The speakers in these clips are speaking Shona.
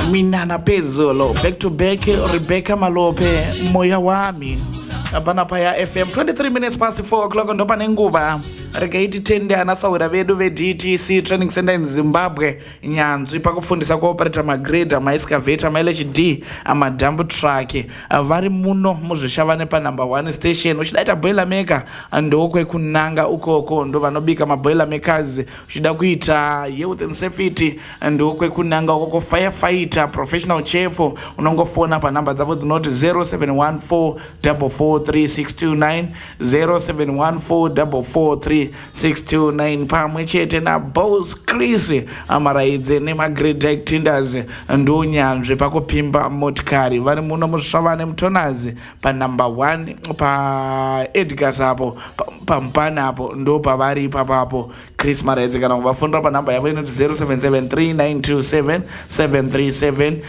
Minana Pezolo, back to back, Rebecca Malope, Moya Wami, Abanapaya FM, 23 minutes past 4 o'clock on Dopanenguba, Regaiti Tende, Anasawada Vedu, DTC Training Center in Zimbabwe, Nyanzu, Pakufundisa Cooperator Magreda, my excavator, my LHD, and my dump truck, a very muno, Muzishawanepa number 1 station, which like a boiler maker, and Okwe Kunanga, Ukoko, and Dovanobika, my boiler makers, Shidakuita, youth and safety, and Okwe Kunanga, Oko firefighter, professional chef, unongo phone up a number that was not 0714 443 0714 pamwechete na boss Chris amaraidze nemagrid tenders ndonyanzve pakupimba motikari vari muno mushavane mutonazi pa number 1 pa Edgar's apo pampana apo ndo pavari papapo Chris maraidze kana kuvafundira pa number yavo inoti 0773927737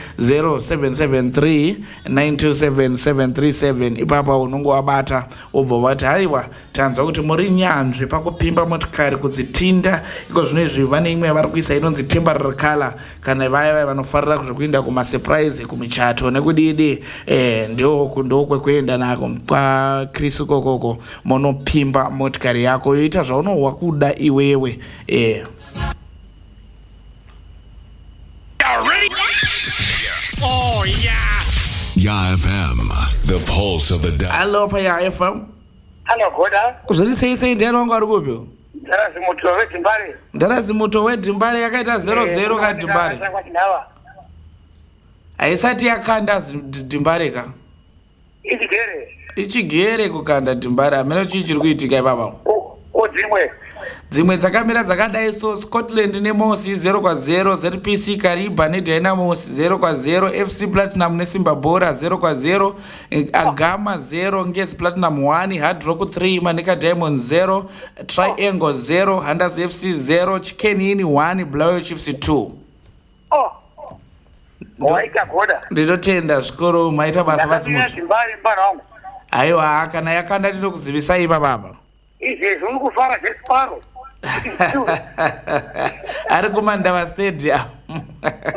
0773927737 ipapa unongo wabata obva vati haiwa tanzwa kuti muri nyanzvi pakupimba motikari kudzitinda iko zvinezvi vane imwe yavari kuisa inonzi temporary color kana vaya vanofarira kuti kuenda kumasurprise kumichato nekudidi ndo kwekuenda nako kwa Chris kokoko monopimba motikari yako yoita zvaunohwa kuda iwewe Oh yeah. Ya FM, the pulse of the day. Hello pa Ya FM. Hello Goda. Kuzuri sei ndiani wangu ari kupi? Ndarazimuto weDimbare. Ndarazimuto weDimbare yakaita 00 ka Dimbare. Haisati yakanda Dimbare ka. Ichigere kukanda Dimbare. Amene chichiri kuitika ipapa. Dzimwe dzakamira dzakadai so Scotland neMosi 0-0, ZPC Kariba neDynamos 0-0, FC Platinum neSimba Bora 0-0, Agama 0, Ngesi Platinum 1, Hard Rock 3, Manika Diamond 0, Triangle 0, Hunters FC 0, Chikenini 1, Blayo Chiefs 2. Waika Goda. Ndinotenda zvikuru maita basa vazimuto. Aiwa kana yakanda ndinokuzivisa ipa baba. Izvezvi uri kufara zvesiparo. Ari kumandava stadium.